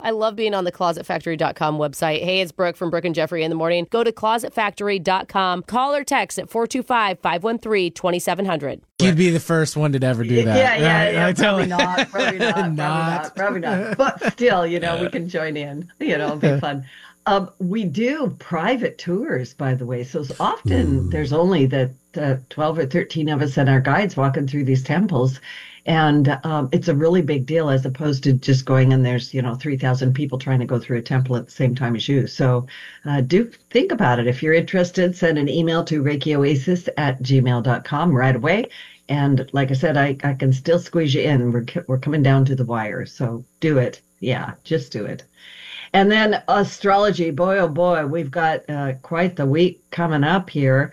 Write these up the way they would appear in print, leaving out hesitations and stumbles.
I love being on the closetfactory.com website. Hey, it's Brooke from Brooke and Jeffrey in the morning. Go to closetfactory.com. Call or text at 425-513-2700. You'd be the first one to ever do that. Yeah. Probably not. Probably not. But still, we can join in. It'll be fun. We do private tours, by the way. So often there's only the 12 or 13 of us and our guides walking through these temples. And it's a really big deal as opposed to just going and there's, 3,000 people trying to go through a temple at the same time as you. So do think about it. If you're interested, send an email to ReikiOasis@gmail.com right away. And like I said, I can still squeeze you in. We're coming down to the wire. So do it. Yeah, just do it. And then astrology, boy, oh boy, we've got quite the week coming up here.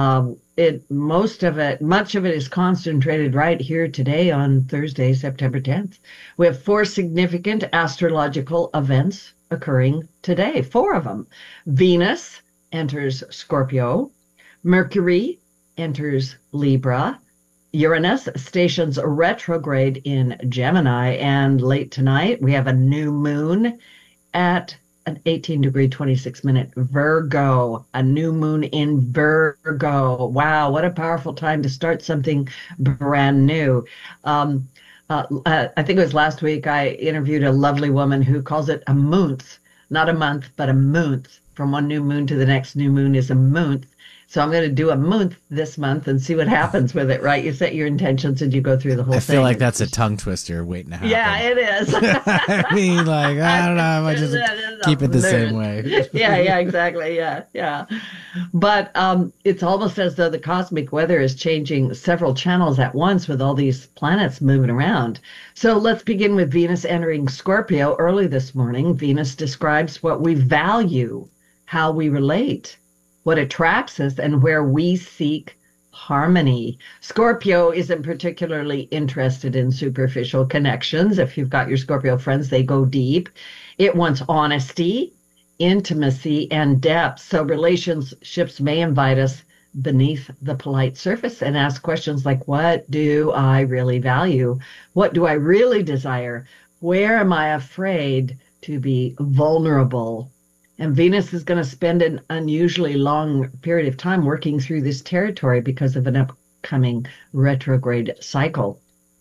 Much of it is concentrated right here today on Thursday, September 10th. We have 4 significant astrological events occurring today, 4 of them. Venus enters Scorpio. Mercury enters Libra. Uranus stations retrograde in Gemini. And late tonight, we have a new moon at an 18-degree, 26-minute Virgo, a new moon in Virgo. Wow, what a powerful time to start something brand new. I think it was last week I interviewed a lovely woman who calls it a month, not a month, but a month. From one new moon to the next new moon is a month. So I'm going to do a month this month and see what happens with it, right? You set your intentions and you go through the whole thing. I feel like that's a tongue twister waiting to happen. Yeah, it is. I mean, I don't know. I might just keep it the same way. Yeah, exactly. Yeah. But it's almost as though the cosmic weather is changing several channels at once with all these planets moving around. So let's begin with Venus entering Scorpio early this morning. Venus describes what we value, how we relate, what attracts us, and where we seek harmony. Scorpio isn't particularly interested in superficial connections. If you've got your Scorpio friends, they go deep. It wants honesty, intimacy, and depth. So relationships may invite us beneath the polite surface and ask questions like, what do I really value? What do I really desire? Where am I afraid to be vulnerable? And Venus is going to spend an unusually long period of time working through this territory because of an upcoming retrograde cycle.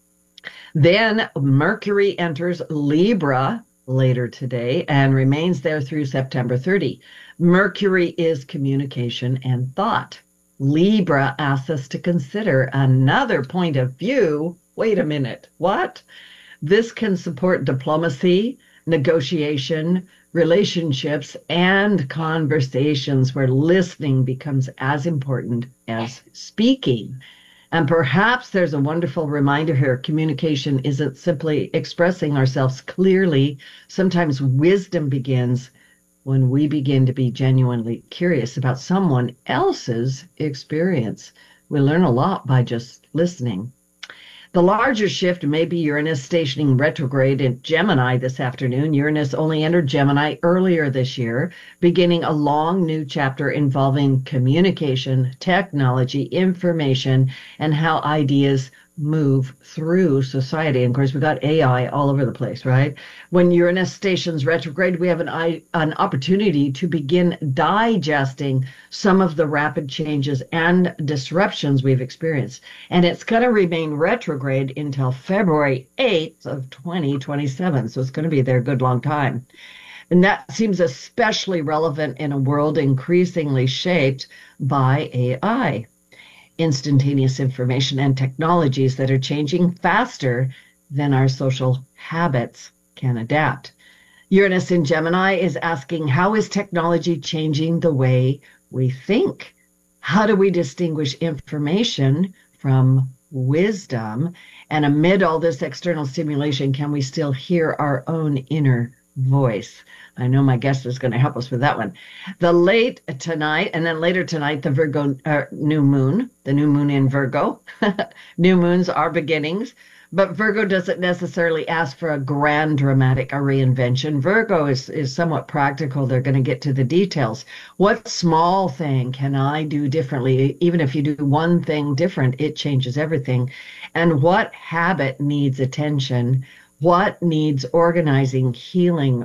Then Mercury enters Libra later today and remains there through September 30. Mercury is communication and thought. Libra asks us to consider another point of view. Wait a minute, what? This can support diplomacy, negotiation, relationships, and conversations where listening becomes as important as speaking. And perhaps there's a wonderful reminder here. Communication isn't simply expressing ourselves clearly. Sometimes wisdom begins when we begin to be genuinely curious about someone else's experience. We learn a lot by just listening. The larger shift may be Uranus stationing retrograde in Gemini this afternoon. Uranus only entered Gemini earlier this year, beginning a long new chapter involving communication, technology, information, and how ideas move through society. And of course, we got AI all over the place, right? When Uranus stations retrograde, we have an opportunity to begin digesting some of the rapid changes and disruptions we've experienced. And it's going to remain retrograde until February 8th of 2027. So it's going to be there a good long time. And that seems especially relevant in a world increasingly shaped by AI. Instantaneous information and technologies that are changing faster than our social habits can adapt. Uranus in Gemini is asking, how is technology changing the way we think? How do we distinguish information from wisdom? And amid all this external stimulation, can we still hear our own inner voice? I know my guest is going to help us with that one. The later tonight, the Virgo new moon, the new moon in Virgo. New moons are beginnings, but Virgo doesn't necessarily ask for a grand dramatic reinvention. Virgo is somewhat practical. They're going to get to the details. What small thing can I do differently? Even if you do one thing different, it changes everything. And what habit needs attention? What needs organizing, healing,